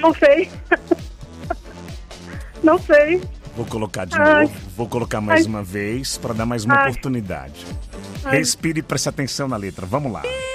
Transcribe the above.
Não sei. Não sei. Vou colocar de novo. Vou colocar mais uma vez para dar mais uma oportunidade. Respire e preste atenção na letra. Vamos lá.